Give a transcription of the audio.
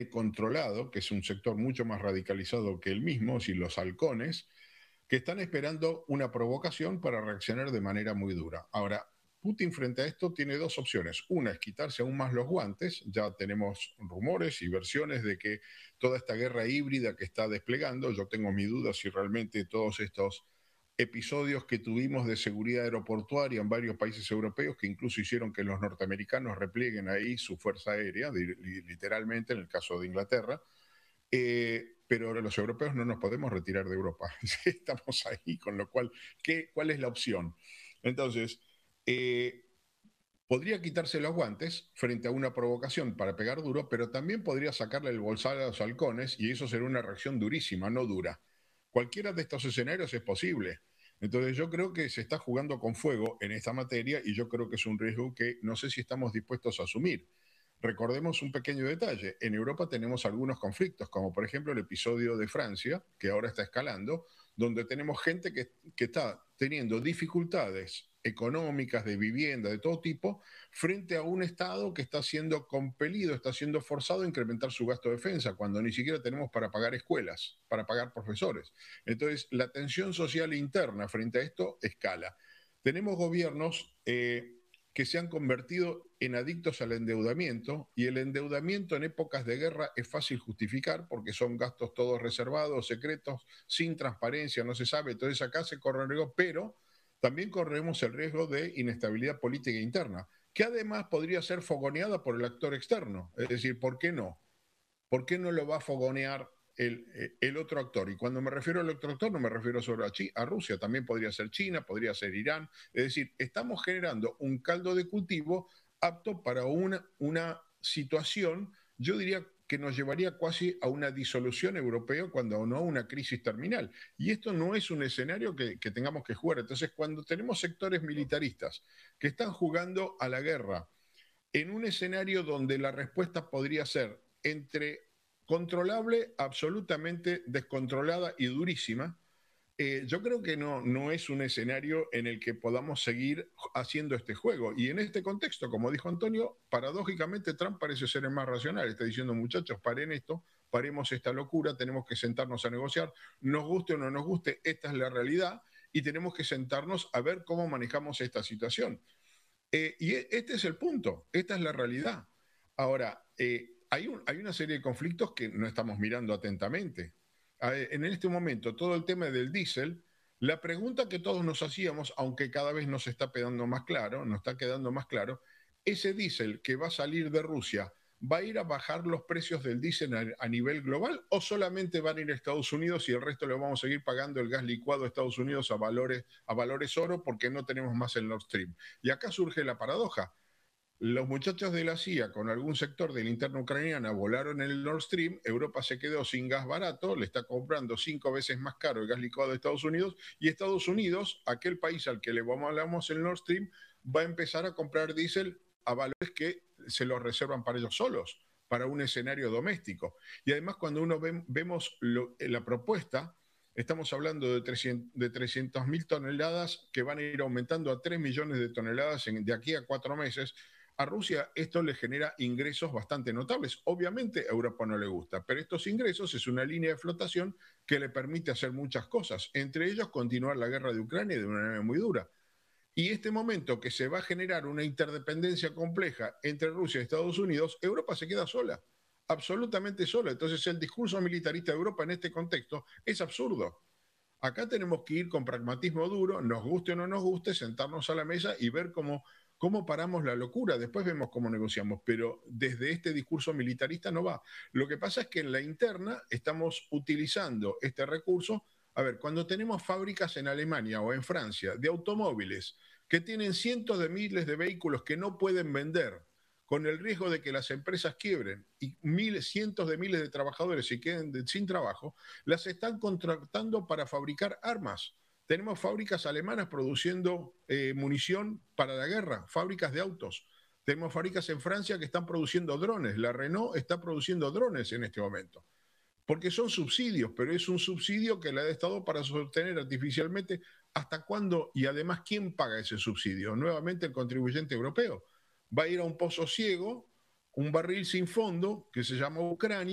controlado, que es un sector mucho más radicalizado que él mismo, si los halcones, que están esperando una provocación para reaccionar de manera muy dura. Ahora, Putin frente a esto tiene dos opciones. Una es quitarse aún más los guantes. Ya tenemos rumores y versiones de que toda esta guerra híbrida que está desplegando, yo tengo mi duda si realmente todos estos episodios que tuvimos de seguridad aeroportuaria en varios países europeos, que incluso hicieron que los norteamericanos replieguen ahí su fuerza aérea, literalmente en el caso de Inglaterra, pero los europeos no nos podemos retirar de Europa. Estamos ahí, con lo cual, ¿cuál es la opción? Entonces, eh, podría quitarse los guantes frente a una provocación para pegar duro, pero también podría sacarle el bolsal a los halcones y eso sería una reacción durísima, no dura. Cualquiera de estos escenarios es posible. Entonces yo creo que se está jugando con fuego en esta materia y yo creo que es un riesgo que no sé si estamos dispuestos a asumir. Recordemos un pequeño detalle. En Europa tenemos algunos conflictos, como por ejemplo el episodio de Francia, que ahora está escalando, donde tenemos gente que está teniendo dificultades económicas, de vivienda, de todo tipo, frente a un Estado que está siendo compelido, está siendo forzado a incrementar su gasto de defensa, cuando ni siquiera tenemos para pagar escuelas, para pagar profesores. Entonces, la tensión social interna frente a esto escala. Tenemos gobiernos que se han convertido en adictos al endeudamiento, y el endeudamiento en épocas de guerra es fácil justificar porque son gastos todos reservados, secretos, sin transparencia, no se sabe. Entonces acá se corre el riesgo, pero también corremos el riesgo de inestabilidad política interna, que además podría ser fogoneada por el actor externo. Es decir, ¿por qué no? ¿Por qué no lo va a fogonear el otro actor? Y cuando me refiero al otro actor, no me refiero solo a Rusia, también podría ser China, podría ser Irán. Es decir, estamos generando un caldo de cultivo apto para una situación, yo diría que nos llevaría casi a una disolución europea, cuando no a una crisis terminal. Y esto no es un escenario que tengamos que jugar. Entonces, cuando tenemos sectores militaristas que están jugando a la guerra, en un escenario donde la respuesta podría ser entre controlable, absolutamente descontrolada y durísima, yo creo que no es un escenario en el que podamos seguir haciendo este juego. Y en este contexto, como dijo Antonio, paradójicamente Trump parece ser el más racional. Está diciendo, muchachos, paren esto, paremos esta locura, tenemos que sentarnos a negociar, nos guste o no nos guste, esta es la realidad, y tenemos que sentarnos a ver cómo manejamos esta situación. Y este es el punto, esta es la realidad. Ahora, hay una serie de conflictos que no estamos mirando atentamente. En este momento, todo el tema del diésel, la pregunta que todos nos hacíamos, aunque cada vez nos está quedando más claro, nos está quedando más claro, ese diésel que va a salir de Rusia, ¿va a ir a bajar los precios del diésel a nivel global o solamente van a ir a Estados Unidos y el resto le vamos a seguir pagando el gas licuado a Estados Unidos a valores oro porque no tenemos más el Nord Stream? Y acá surge la paradoja. Los muchachos de la CIA con algún sector de la interna ucraniana volaron el Nord Stream, Europa se quedó sin gas barato, le está comprando 5 veces más caro el gas licuado de Estados Unidos, y Estados Unidos, aquel país al que le hablamos el Nord Stream, va a empezar a comprar diésel a valores que se los reservan para ellos solos, para un escenario doméstico. Y además cuando vemos la propuesta, estamos hablando de 300.000 toneladas que van a ir aumentando a 3 millones de toneladas de aquí a 4 meses. A Rusia esto le genera ingresos bastante notables. Obviamente a Europa no le gusta, pero estos ingresos es una línea de flotación que le permite hacer muchas cosas, entre ellos continuar la guerra de Ucrania de una manera muy dura. Y este momento que se va a generar una interdependencia compleja entre Rusia y Estados Unidos, Europa se queda sola, absolutamente sola. Entonces el discurso militarista de Europa en este contexto es absurdo. Acá tenemos que ir con pragmatismo duro, nos guste o no nos guste, sentarnos a la mesa y ver cómo paramos la locura. Después vemos cómo negociamos, pero desde este discurso militarista no va. Lo que pasa es que en la interna estamos utilizando este recurso. A ver, cuando tenemos fábricas en Alemania o en Francia de automóviles que tienen cientos de miles de vehículos que no pueden vender, con el riesgo de que las empresas quiebren y cientos de miles de trabajadores se queden sin trabajo, las están contratando para fabricar armas. Tenemos fábricas alemanas produciendo munición para la guerra, fábricas de autos. Tenemos fábricas en Francia que están produciendo drones. La Renault está produciendo drones en este momento. Porque son subsidios, pero es un subsidio que le ha Estado para sostener artificialmente. ¿Hasta cuándo? Y además, ¿quién paga ese subsidio? Nuevamente el contribuyente europeo. Va a ir a un pozo ciego, un barril sin fondo que se llama Ucrania,